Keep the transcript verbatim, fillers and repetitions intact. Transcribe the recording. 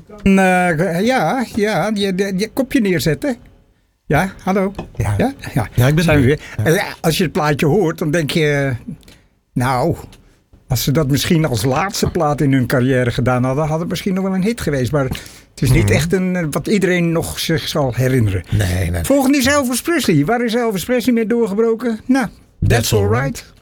Uh, ja, ja, je, je, je kopje neerzetten. Ja, hallo. Ja, ja? ja. ja ik ben Zijn we weer. Ja. Uh, als je het plaatje hoort, dan denk je... Nou, als ze dat misschien als laatste plaat in hun carrière gedaan hadden... had het misschien nog wel een hit geweest. Maar het is niet mm. echt een, wat iedereen nog zich zal herinneren. Nee, nee. Volgende is Elvis Presley. Waar is Elvis Presley mee doorgebroken? Nou, that's, that's all right. right.